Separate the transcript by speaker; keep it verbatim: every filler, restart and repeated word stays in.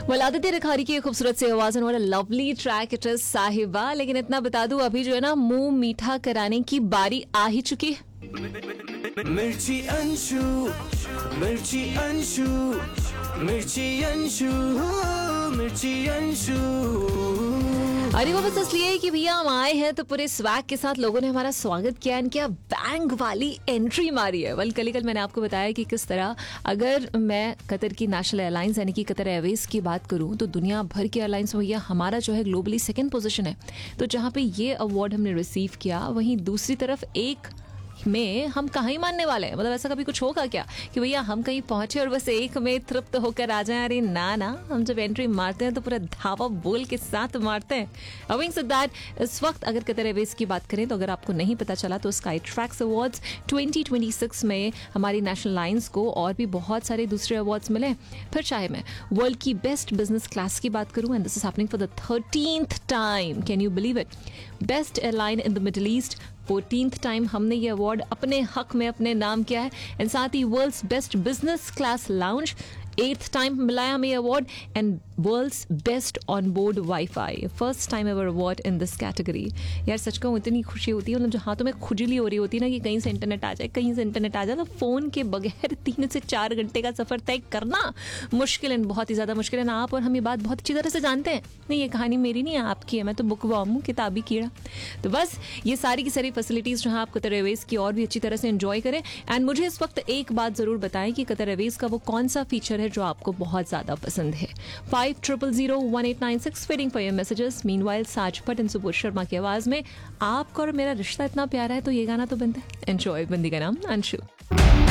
Speaker 1: well, Aditya Rikhari की खूबसूरत सी आवाज और लवली ट्रैक इट इज साहिबा। लेकिन इतना बता दूं, अभी जो है ना मुंह मीठा कराने की बारी आ ही चुकी है।
Speaker 2: मिर्ची अंशु, मिर्ची अंशु, मिर्ची अंशु, मिर्ची अंशु।
Speaker 1: अरे वो बस इसलिए कि भैया हम आए हैं तो पूरे स्वैग के साथ लोगों ने हमारा स्वागत किया, इनकी बैंग वाली एंट्री मारी है। वेल कल कल मैंने आपको बताया कि किस तरह अगर मैं कतर की नेशनल एयरलाइंस यानी कि कतर एयरवेज की बात करूं तो दुनिया भर की एयरलाइंस में भैया हमारा जो है ग्लोबली सेकंड पोजीशन है। तो जहां पे ये अवार्ड हमने रिसीव किया, वहीं दूसरी तरफ एक में हम कहाँ ही मानने वाले हैं। मतलब ऐसा कभी कुछ होगा क्या कि भैया हम कहीं पहुंचे और बस एक में तृप्त होकर आ जाए? अरे ना ना, हम जब एंट्री मारते हैं तो पूरा धावा बोल के साथ मारते हैं। Having said that, इस वक्त अगर कतर एयरवेज की बात करें तो अगर आपको नहीं पता चला तो sky tracks awards twenty twenty six में हमारी नेशनल लाइंस को और भी बहुत सारे दूसरे अवार्ड्स मिले। फिर चाहे मैं वर्ल्ड की बेस्ट बिजनेस क्लास की बात करूं, and this is happening for the thirteenth time, can you believe it? Best airline in the middle east, fourteenth time हमने ये अवार्ड अपने हक में अपने नाम किया है। एंड साथ ही world's best business class lounge, eighth time मिला है हमें award. And world's best on board wifi, first time ever award in this category. यार सच कहूँ इतनी खुशी होती है, मतलब जो हाथों में खुजली हो रही होती है ना कि कहीं से इंटरनेट आ जाए, कहीं से इंटरनेट आ जाए, तो फ़ोन के बगैर तीन से चार घंटे का सफ़र तय करना मुश्किल है, बहुत ही ज़्यादा मुश्किल है ना। आप और हम ये बात बहुत अच्छी तरह से जानते हैं। नहीं, ये कहानी मेरी नहीं है, आपकी है। मैं तो बुक वॉर्म हूँ, किताबी कीड़ा। तो बस ये सारी की सारी फैसिलिटीज़ जो है आप कतर एयरवेज की और भी अच्छी तरह से एंजॉय करें। एंड मुझे इस वक्त एक बात ज़रूर बताएं कि कतर एयरवेज का वो कौन सा फीचर है जो आपको बहुत ज़्यादा पसंद है। Five triple zero one eight nine six waiting for your messages. Meanwhile साज भट्ट एंड सुबोध शर्मा की आवाज़ में आपका और मेरा रिश्ता इतना प्यारा है तो ये गाना तो बनता है। एंजॉय। बंदी का नाम अंशु।